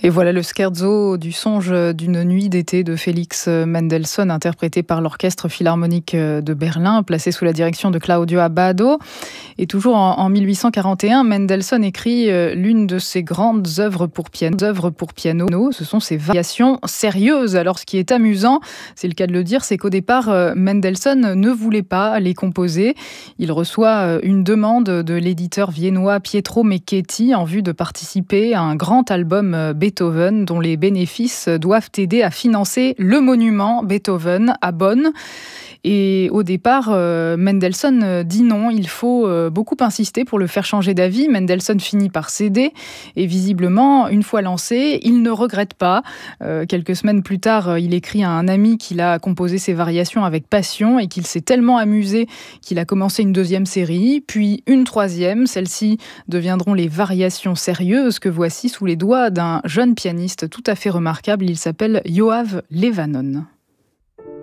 Et voilà le scherzo du songe d'une nuit d'été de Félix Mendelssohn, interprété par l'Orchestre Philharmonique de Berlin, placé sous la direction de Claudio Abbado. Et toujours en 1841, Mendelssohn écrit l'une de ses grandes œuvres pour piano. Ce sont ses variations sérieuses. Alors ce qui est amusant, c'est le cas de le dire, c'est qu'au départ, Mendelssohn ne voulait pas les composer. Il reçoit une demande de l'éditeur viennois Pietro Mecchetti en vue de participer à un grand album Beethoven, dont les bénéfices doivent aider à financer le monument Beethoven à Bonn. Et au départ, Mendelssohn dit non, il faut beaucoup insister pour le faire changer d'avis. Mendelssohn finit par céder et visiblement, une fois lancé, il ne regrette pas. Quelques semaines plus tard, il écrit à un ami qu'il a composé ses variations avec passion et qu'il s'est tellement amusé qu'il a commencé une deuxième série, puis une troisième. Celles-ci deviendront les variations sérieuses que voici sous les doigts d'un jeune pianiste tout à fait remarquable. Il s'appelle Yoav Levanon.